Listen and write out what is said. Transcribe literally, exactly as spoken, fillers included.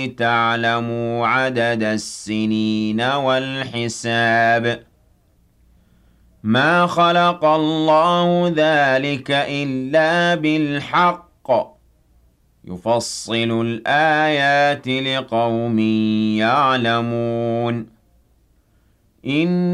لِتَعْلَمُوا عَدَدَ السِّنِينَ وَالْحِسَابَ ۚ مَا خَلَقَ اللَّهُ ذَٰلِكَ إِلَّا بِالْحَقِّ ۚ يُفَصِّلُ الْآيَاتِ لِقَوْمٍ يَعْلَمُونَ.